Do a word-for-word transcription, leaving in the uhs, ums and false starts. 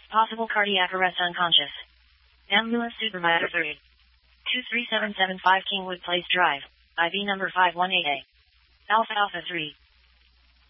Possible cardiac arrest unconscious. Ambulance supervisor three. two three seven seven five Kingwood Place Drive, I B number five one eight A. Alpha Alpha three.